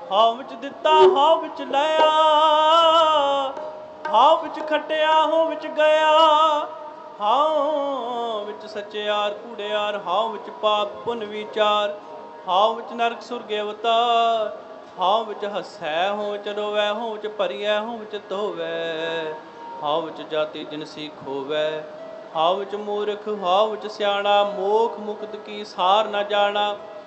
How ਵਿੱਚ ਦਿੱਤਾ how ਵਿੱਚ ਲਿਆ, ਹਾਉ ਵਿੱਚ ਖਟਿਆ ਹਾਉ ਵਿੱਚ ਗਿਆ, ਹਾਉ ਵਿੱਚ ਸੱਚਿਆਰ ਕੂੜਿਆਰ, ਹਾਉ ਵਿੱਚ ਪਾਪ ਪੁੰਨ ਵਿਚਾਰ, ਹਾਉ ਵਿੱਚ ਨਰਕ ਸੁਰਗ ਅਵਤਾਰ, ਹਾਉ ਵਿੱਚ ਹੱਸੈ ਹਾਉ ਵਿੱਚ ਰੋਵੈ, ਹਾਉ ਵਿੱਚ ਭਰੀਐ ਹਾਉ ਵਿੱਚ ਧੋਵੈ, ਹਾਉ ਵਿੱਚ ਜਾਤੀ ਜਿਨਸੀ ਖੋਵੈ, ਹਾਉ ਵਿੱਚ ਮੂਰਖ ਹਾਉ ਵਿੱਚ ਸਿਆਣਾ, ਮੋਖ ਮੁਕਤ ਕੀ ਸਾਰ ਨਾ ਜਾਣਾ।